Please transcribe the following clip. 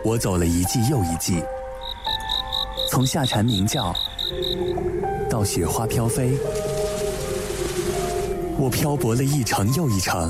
我走了一季又一季，从夏蝉鸣叫到雪花飘飞，我漂泊了一程又一程，